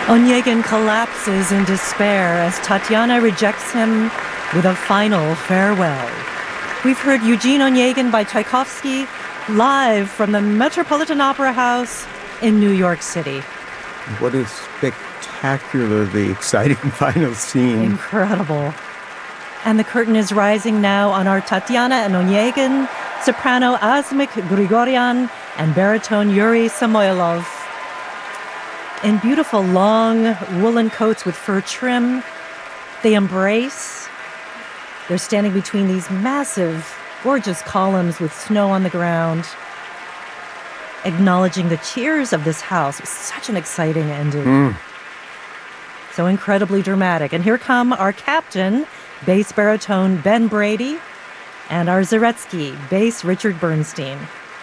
Onegin collapses in despair as Tatiana rejects him with a final farewell. We've heard Eugene Onegin by Tchaikovsky live from the Metropolitan Opera House in New York City. What a spectacularly exciting final scene. Incredible. And the curtain is rising now on our Tatiana and Onegin, soprano Asmik Grigoryan, and baritone Yuri Samoylov. In beautiful long woolen coats with fur trim, they embrace. They're standing between these massive, gorgeous columns with snow on the ground, acknowledging the cheers of this house. It was such an exciting ending. So incredibly dramatic. And here come our captain, bass baritone Ben Brady, and our Zaretsky, bass Richard Bernstein.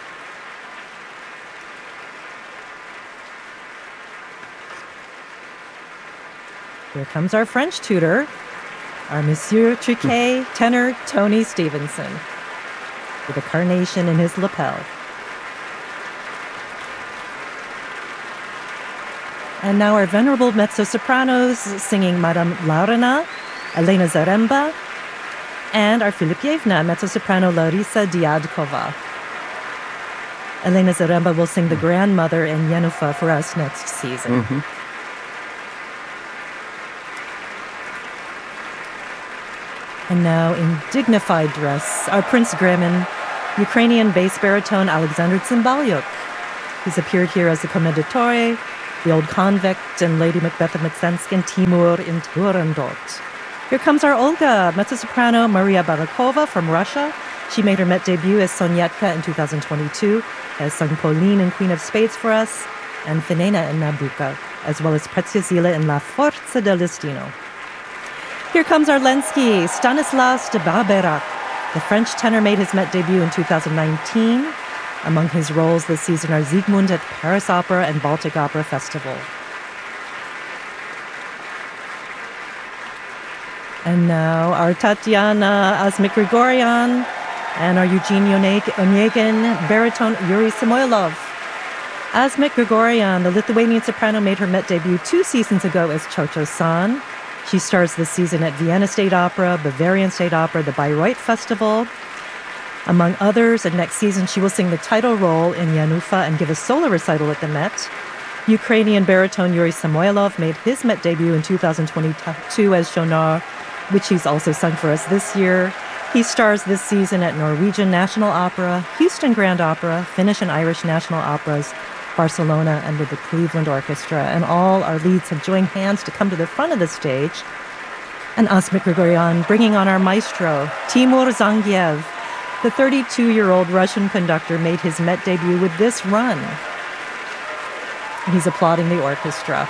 Here comes our French tutor, our Monsieur Triquet tenor Tony Stevenson, with a carnation in his lapel. And now our venerable mezzo-sopranos singing Madame Laurina, Elena Zaremba, and our Filipievna, mezzo-soprano Larisa Diadkova. Elena Zaremba will sing the grandmother in Yenufa for us next season. And now, in dignified dress, our Prince Gremin, Ukrainian bass baritone Alexander Tsimbalyuk. He's appeared here as the Commendatore, the Old Convict, and Lady Macbeth of Mtsensk, and Timur in Turandot. Here comes our Olga, mezzo-soprano Maria Barakova from Russia. She made her Met debut as Sonyetka in 2022, has sung Pauline in Queen of Spades for us, and Finena in Nabucco, as well as Preziosilla in La Forza del Destino. Here comes our Lenski, Stanislas de Barberac. The French tenor made his Met debut in 2019. Among his roles this season are Siegmund at Paris Opera and Baltic Opera Festival. And now our Tatiana Asmik Grigoryan and our Eugene Onegin baritone Yuri Samoylov. Asmik Grigoryan, the Lithuanian soprano, made her Met debut 2 seasons ago as Cho-Cho-san. She stars this season at Vienna State Opera, Bavarian State Opera, the Bayreuth Festival, among others. And next season, she will sing the title role in Yenufa and give a solo recital at the Met. Ukrainian baritone Yuri Samoylov made his Met debut in 2022 as Shonar, which he's also sung for us this year. He stars this season at Norwegian National Opera, Houston Grand Opera, Finnish and Irish National Operas, Barcelona, and with the Cleveland Orchestra. And all our leads have joined hands to come to the front of the stage. And Asmik Grigoryan bringing on our maestro, Timur Zangiev. The 32-year-old Russian conductor made his Met debut with this run. He's applauding the orchestra.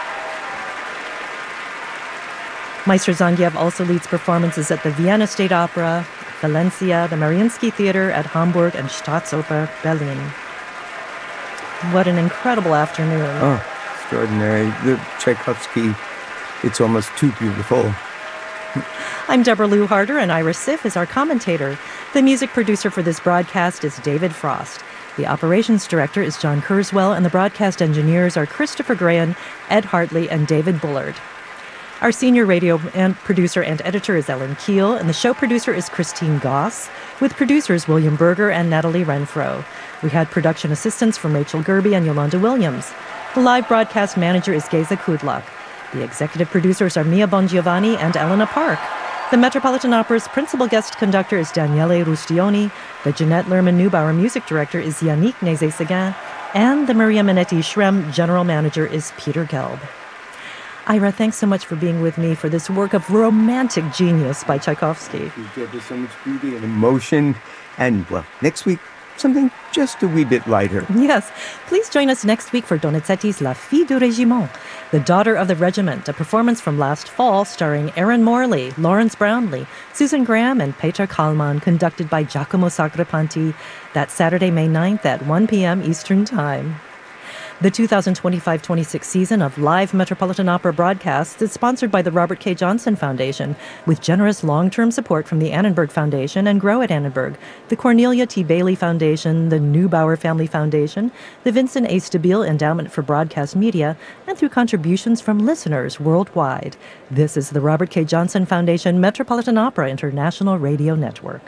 Maestro Zangiev also leads performances at the Vienna State Opera, Valencia, the Mariinsky Theater at Hamburg, and Staatsoper Berlin. What an incredible afternoon. Oh, extraordinary. The Tchaikovsky, it's almost too beautiful. I'm Deborah Lou Harder, and Ira Sif is our commentator. The music producer for this broadcast is David Frost. The operations director is John Kurzweil, and the broadcast engineers are Christopher Grahan, Ed Hartley, and David Bullard. Our senior radio and producer and editor is Ellen Keel, and the show producer is Christine Goss, with producers William Berger and Natalie Renfro. We had production assistance from Rachel Gerby and Yolanda Williams. The live broadcast manager is Geza Kudlak. The executive producers are Mia Bongiovanni and Elena Park. The Metropolitan Opera's principal guest conductor is Daniele Rustioni. The Jeanette Lerman-Neubauer music director is Yannick Nézet-Séguin. And the Maria Minetti Shrem general manager is Peter Gelb. Ira, thanks so much for being with me for this work of romantic genius by Tchaikovsky. There's so much beauty and emotion. And, well, next week, something just a wee bit lighter. Yes. Please join us next week for Donizetti's La Fille du Régiment, The Daughter of the Regiment, a performance from last fall starring Erin Morley, Lawrence Brownlee, Susan Graham, and Peter Kalman, conducted by Giacomo Sacripanti. That's Saturday, May 9th at 1 p.m. Eastern Time. The 2025-26 season of live Metropolitan Opera broadcasts is sponsored by the Robert K. Johnson Foundation, with generous long-term support from the Annenberg Foundation and Grow at Annenberg, the Cornelia T. Bailey Foundation, the Neubauer Family Foundation, the Vincent A. Stabile Endowment for Broadcast Media, and through contributions from listeners worldwide. This is the Robert K. Johnson Foundation Metropolitan Opera International Radio Network.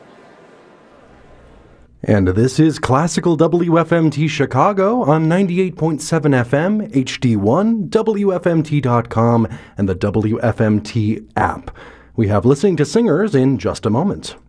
And this is Classical WFMT Chicago on 98.7 FM, HD1, WFMT.com, and the WFMT app. We have Listening to Singers in just a moment.